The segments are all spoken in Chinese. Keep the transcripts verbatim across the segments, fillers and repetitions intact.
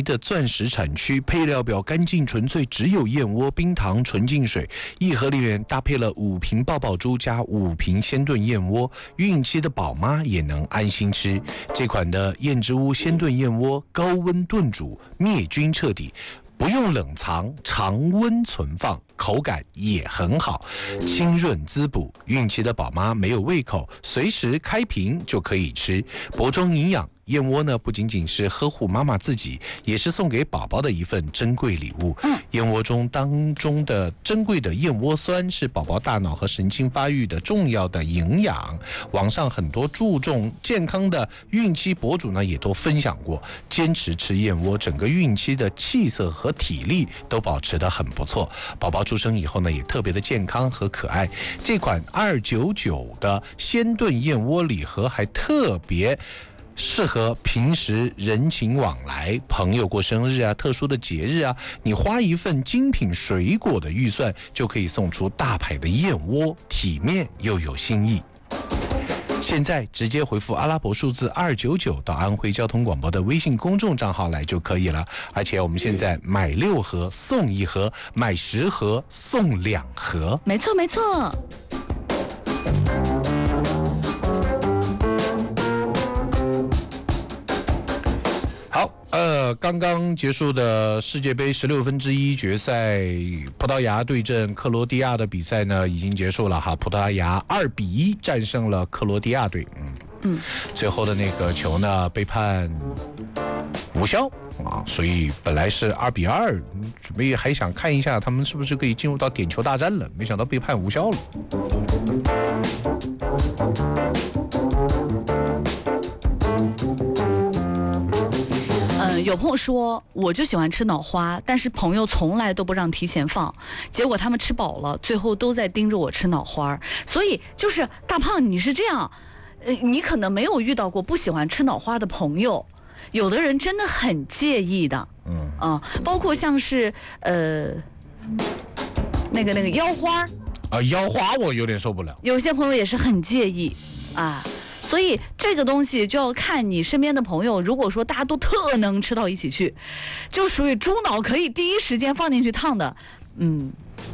的钻石产区，配料表干净纯粹，只有燕窝、冰糖、纯净水，一盒里面搭配了五瓶爆爆珠加五瓶鲜炖燕窝，孕期的宝妈也能安心吃。这款的燕之屋鲜炖燕窝，高温炖煮，灭菌彻底。不用冷藏，常温存放，口感也很好，清润滋补。孕期的宝妈没有胃口，随时开瓶就可以吃，补充营养。燕窝呢，不仅仅是呵护妈妈自己，也是送给宝宝的一份珍贵礼物。嗯，燕窝中当中的珍贵的燕窝酸是宝宝大脑和神经发育的重要的营养。网上很多注重健康的孕期博主呢，也都分享过，坚持吃燕窝，整个孕期的气色和体力都保持得很不错。宝宝出生以后呢，也特别的健康和可爱。这款二百九十九的鲜炖燕窝礼盒还特别适合平时人情往来，朋友过生日啊，特殊的节日啊，你花一份精品水果的预算，就可以送出大牌的燕窝，体面又有新意。现在直接回复阿拉伯数字二九九到安徽交通广播的微信公众账号来就可以了。而且我们现在买六盒送一盒，买十盒送两盒。 没错没错。 好，呃，刚刚结束的世界杯十六分之一决赛，葡萄牙对阵克罗地亚的比赛呢已经结束了哈，葡萄牙二比一战胜了克罗地亚队，嗯嗯，最后的那个球呢被判无效啊，所以本来是二比二，准备还想看一下他们是不是可以进入到点球大战了，没想到被判无效了。 有朋友说我就喜欢吃脑花，但是朋友从来都不让提前放，结果他们吃饱了，最后都在盯着我吃脑花。所以就是大胖，你是这样，呃，你可能没有遇到过不喜欢吃脑花的朋友，有的人真的很介意的，嗯啊，包括像是呃那个那个腰花啊，腰花我有点受不了， 有些朋友也是很介意啊。所以这个东西就要看你身边的朋友，如果说大家都特能吃到一起去，就属于猪脑可以第一时间放进去烫的，嗯。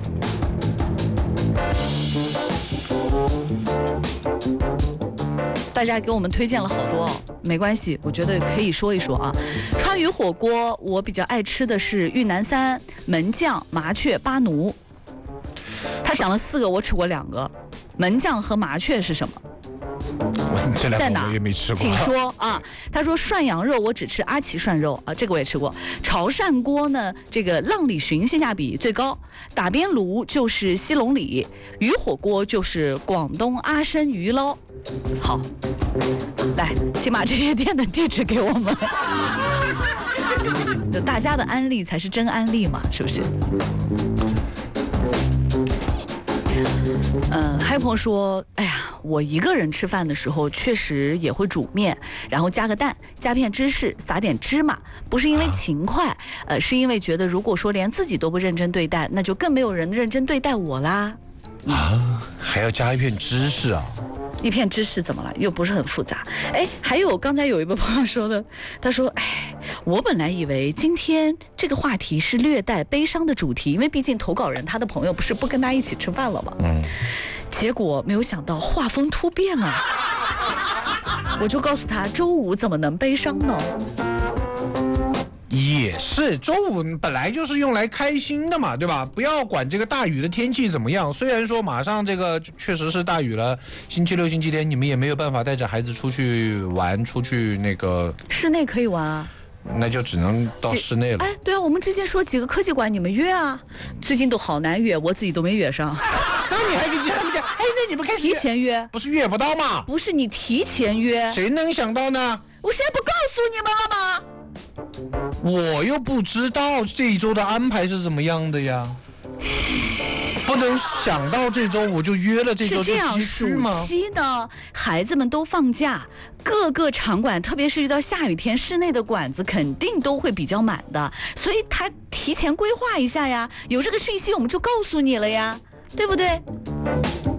大家给我们推荐了好多哦，没关系，我觉得可以说一说啊。川渝火锅我比较爱吃的是玉南三、门将、麻雀、巴奴。他讲了四个，我吃过两个。门将和麻雀是什么？在哪？请说啊！他说涮羊肉我只吃阿奇涮肉啊，这个我也吃过。潮汕锅呢，这个浪里寻性价比最高。打边炉就是西龙里，鱼火锅就是广东阿参鱼捞。好，来，请把这些店的地址给我们。就大家的安利才是真安利嘛，是不是？嗯，还有朋友说，哎呀，我一个人吃饭的时候确实也会煮面，然后加个蛋，加片芝士，撒点芝麻，不是因为勤快，呃，是因为觉得如果说连自己都不认真对待，那就更没有人认真对待我啦。 嗯、啊，还要加一片芝士啊？ 一片芝士怎么了？又不是很复杂。哎，还有刚才有一位朋友说的，他说，哎，我本来以为今天这个话题是略带悲伤的主题，因为毕竟投稿人他的朋友不是不跟他一起吃饭了吗？嗯。结果没有想到画风突变啊！我就告诉他，周五怎么能悲伤呢？ 也是，周五本来就是用来开心的嘛，对吧？不要管这个大雨的天气怎么样。虽然说马上这个确实是大雨了，星期六、星期天你们也没有办法带着孩子出去玩，出去那个室内可以玩啊。 那就只能到室内了。 哎，对啊，我们之前说几个科技馆，你们约啊？最近都好难约，我自己都没约上。 那你还跟他们讲，哎，那你们开始提前约， 不是约不到吗？ 不是你提前约， 谁能想到呢？ 我现在不告诉你们了吗？ 我又不知道这一周的安排是怎么样的呀。不能想到这周我就约了这周就是这样，暑期呢，孩子们都放假，各个场馆，特别是遇到下雨天，室内的馆子肯定都会比较满的，所以他提前规划一下呀，有这个讯息我们就告诉你了呀，对不对？